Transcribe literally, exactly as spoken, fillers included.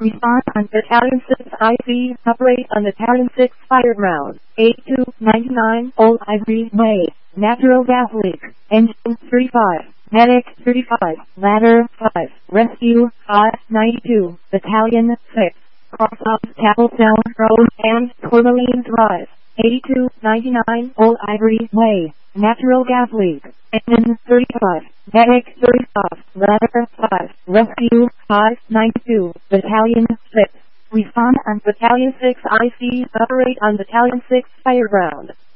Respond on Battalion six I C. Operate on Battalion six fire ground. eighty-two ninety-nine Old Ivory Way. Natural gas leak. Engine thirty-five. Medic thirty-five. Ladder five. Rescue five ninety-two. Battalion six. Cross up Tabletown Road and Tourmaline Drive. eighty-two ninety-nine Old Ivory Way. Natural gas leak. Engine thirty-five. Medic thirty-five. Ladder five. Rescue five ninety-two. Battalion six. Respond on Battalion six I C. Operate on Battalion six fire ground.